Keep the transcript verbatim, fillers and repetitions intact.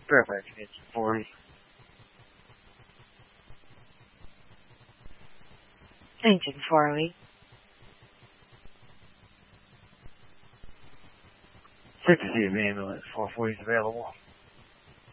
Perfect. It's forty. Engine Farley. fifty-two ambulance, four forty is available.